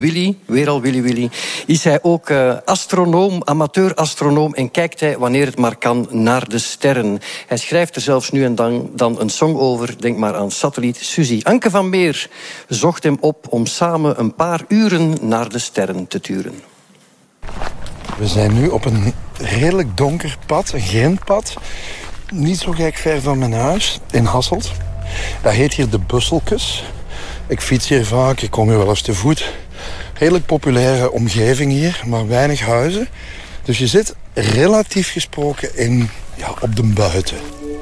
Willy, weer al Willy, is hij ook astronoom, amateur-astronoom en kijkt hij, wanneer het maar kan, naar de sterren. Hij schrijft er zelfs nu en dan een song over, denk maar aan Satelliet Suzy. Anke van Meer zocht hem op om samen een paar uren naar de sterren te turen. We zijn nu op een redelijk donker pad, een grindpad. Niet zo gek ver van mijn huis, in Hasselt. Dat heet hier de Busselkes. Ik fiets hier vaak, ik kom hier wel eens te voet. Redelijk populaire omgeving hier, maar weinig huizen. Dus je zit relatief gesproken op de buiten.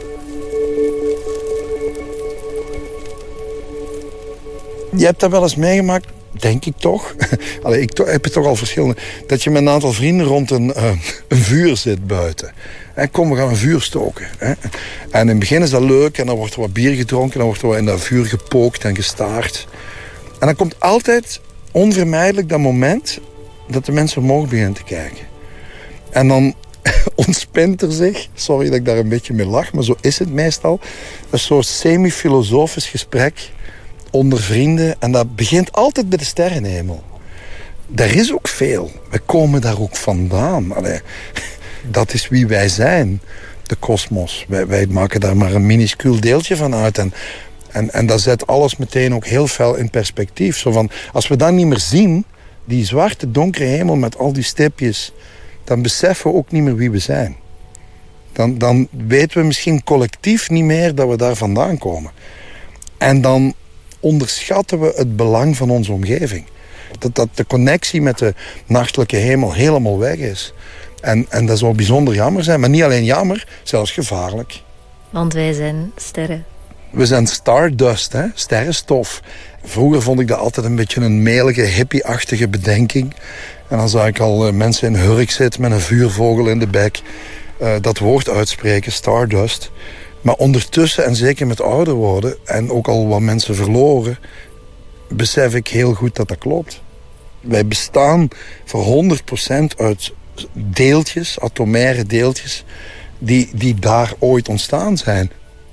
Je hebt dat wel eens meegemaakt, denk ik toch. Allee, ik heb het toch al verschillende. Dat je met een aantal vrienden rond een vuur zit buiten. Kom, we gaan een vuur stoken. En in het begin is dat leuk en dan wordt er wat bier gedronken. Dan wordt er wat in dat vuur gepookt en gestaard. En dan komt altijd onvermijdelijk dat moment dat de mensen omhoog beginnen te kijken. En dan ontspint er zich, sorry dat ik daar een beetje mee lach, maar zo is het meestal, een soort semi-filosofisch gesprek onder vrienden. En dat begint altijd bij de sterrenhemel. Daar is ook veel. We komen daar ook vandaan. Allee, dat is wie wij zijn, de kosmos. Wij maken daar maar een minuscuul deeltje van uit. En dat zet alles meteen ook heel fel in perspectief. Zo van, als we dat niet meer zien, die zwarte, donkere hemel met al die stipjes, dan beseffen we ook niet meer wie we zijn. Dan weten we misschien collectief niet meer dat we daar vandaan komen. En dan onderschatten we het belang van onze omgeving. Dat de connectie met de nachtelijke hemel helemaal weg is. En dat zou bijzonder jammer zijn. Maar niet alleen jammer, zelfs gevaarlijk. Want wij zijn sterren. We zijn stardust, hè? Sterrenstof. Vroeger vond ik dat altijd een beetje een melige, hippie-achtige bedenking. En dan zag ik al mensen in hurk zitten met een vuurvogel in de bek. Dat woord uitspreken, stardust. Maar ondertussen, en zeker met ouder worden, en ook al wat mensen verloren, besef ik heel goed dat dat klopt. Wij bestaan voor 100% uit deeltjes, atomaire deeltjes, die daar ooit ontstaan zijn.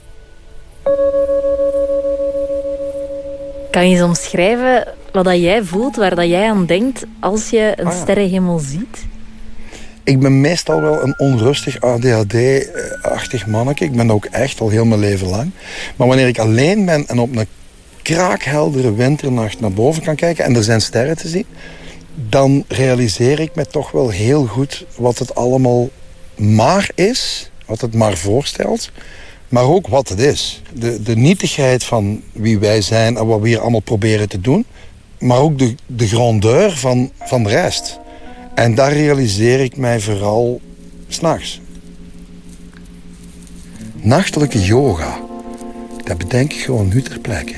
Kan je eens omschrijven wat dat jij voelt, waar dat jij aan denkt als je een sterrenhemel ziet? Ik ben meestal wel een onrustig ADHD-achtig manneke. Ik ben dat ook echt al heel mijn leven lang. Maar wanneer ik alleen ben en op een kraakheldere winternacht naar boven kan kijken en er zijn sterren te zien, dan realiseer ik me toch wel heel goed wat het allemaal maar is, wat het maar voorstelt, maar ook wat het is. De nietigheid van wie wij zijn en wat we hier allemaal proberen te doen, maar ook de grandeur van de rest. En daar realiseer ik mij vooral 's nachts. Nachtelijke yoga, dat bedenk ik gewoon nu ter plekke.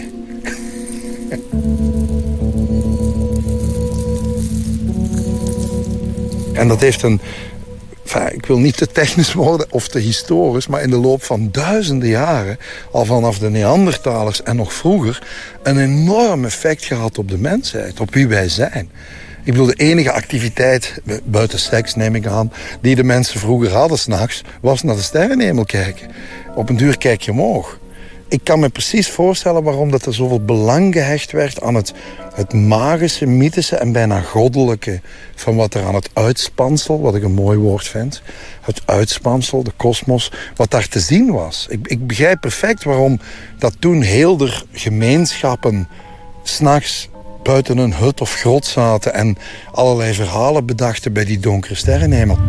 En dat heeft ik wil niet te technisch worden of te historisch, maar in de loop van duizenden jaren, al vanaf de Neandertalers en nog vroeger, een enorm effect gehad op de mensheid, op wie wij zijn. Ik bedoel, de enige activiteit, buiten seks neem ik aan, die de mensen vroeger hadden 's nachts, was naar de sterrenhemel kijken. Op een duur kijk je omhoog. Ik kan me precies voorstellen waarom dat er zoveel belang gehecht werd aan het magische, mythische en bijna goddelijke van wat er aan het uitspansel, wat ik een mooi woord vind, het uitspansel, de kosmos, wat daar te zien was. Ik begrijp perfect waarom dat toen heel de gemeenschappen 's nachts buiten een hut of grot zaten en allerlei verhalen bedachten bij die donkere sterrenhemel.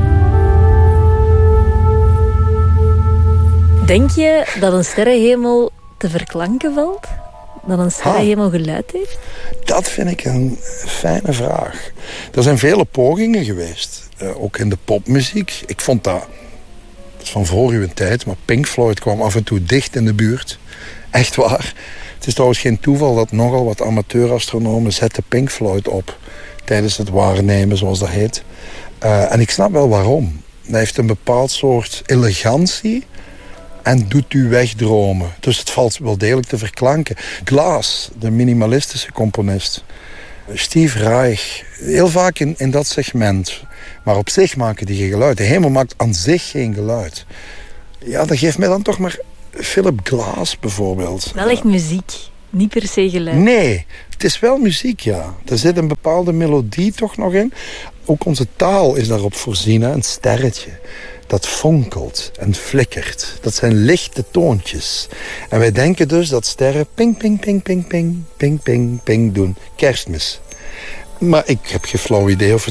Denk je dat een sterrenhemel te verklanken valt? Dat een sterrenhemel geluid heeft? Dat vind ik een fijne vraag. Er zijn vele pogingen geweest, ook in de popmuziek. Ik vond dat is van voor uw tijd, maar Pink Floyd kwam af en toe dicht in de buurt. Echt waar. Het is trouwens geen toeval dat nogal wat amateurastronomen zetten Pink Floyd op tijdens het waarnemen, zoals dat heet. En ik snap wel waarom. Hij heeft een bepaald soort elegantie en doet u wegdromen. Dus het valt wel degelijk te verklanken. Glass, de minimalistische componist. Steve Reich, heel vaak in dat segment. Maar op zich maken die geen geluid. De hemel maakt aan zich geen geluid. Ja, dat geeft mij dan toch maar Philip Glass bijvoorbeeld. Wel echt muziek, niet per se geluid. Nee, Het is wel muziek, ja. Er zit een bepaalde melodie toch nog in. Ook onze taal is daarop voorzien, hè? Een sterretje. Dat fonkelt en flikkert. Dat zijn lichte toontjes. En wij denken dus dat sterren ping, ping, ping, ping, ping, ping, ping, ping doen. Kerstmis. Maar ik heb geen flauw idee of het